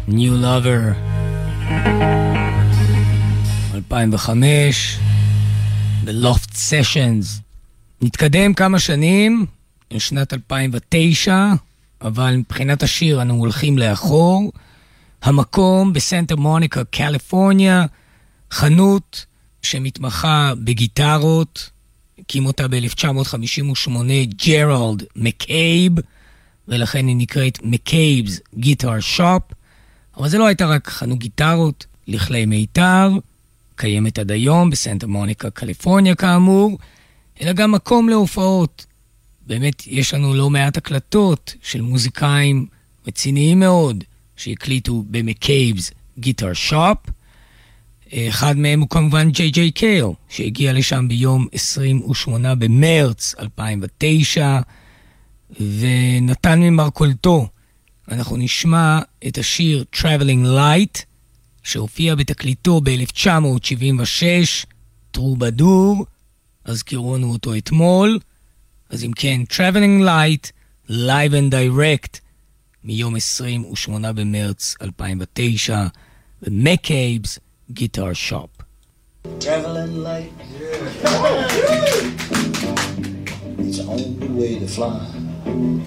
New Lover 2005 The Loft Sessions. נתקדם כמה שנים לשנת 2009, אבל מבחינת השיר אנו הולכים לאחור. המקום בסנטה מוניקה, קליפורניה, חנות שמתמחה בגיטרות, הקים אותה ב-1958 ג'רלד מקייב, ולכן היא נקראת מקייב's Guitar Shop. אבל זה לא הייתה רק חנות גיטרות, לכלי מיתר, קיימת עד היום בסנטה מוניקה, קליפורניה כאמור, אלא גם מקום להופעות. באמת יש לנו לא מעט הקלטות של מוזיקאים רציניים מאוד שהקליטו במקייב's Guitar Shop. אחד מהם הוא כמובן ג'יי קייל, שהגיע לשם ביום 28 במרץ 2009, ונתן ממרכולתו. אנחנו נשמע את השיר Traveling Light, שהופיע בתקליטו ב-1976, טרובדור, אז קראנו אותו אתמול. אז אם כן, Traveling Light, Live and Direct, מיום 28 במרץ 2009, ב-McCabe's Guitar Shop. Traveling light, it's the only way to fly.